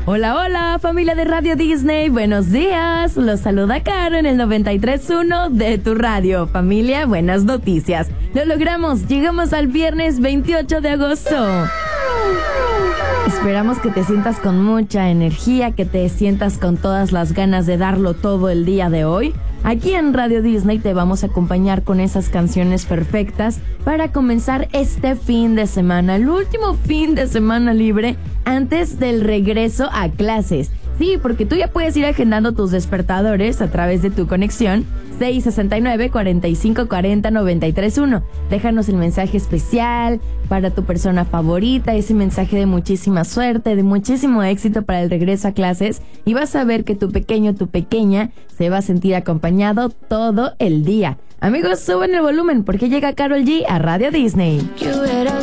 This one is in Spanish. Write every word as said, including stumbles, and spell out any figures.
Hola, hola, familia de Radio Disney, buenos días. Los saluda Caro en el noventa y tres punto uno de tu radio. Familia, buenas noticias. Lo logramos, llegamos al viernes veintiocho de agosto. Esperamos que te sientas con mucha energía, que te sientas con todas las ganas de darlo todo el día de hoy. Aquí en Radio Disney te vamos a acompañar con esas canciones perfectas para comenzar este fin de semana, el último fin de semana libre antes del regreso a clases. Sí, porque tú ya puedes ir agendando tus despertadores a través de tu conexión seis sesenta y nueve, cuarenta y cinco cuarenta, noventa y tres uno. Déjanos el mensaje especial para tu persona favorita, ese mensaje de muchísima suerte, de muchísimo éxito para el regreso a clases, y vas a ver que tu pequeño, tu pequeña se va a sentir acompañado todo el día. Amigos, suben el volumen porque llega Karol G a Radio Disney. You better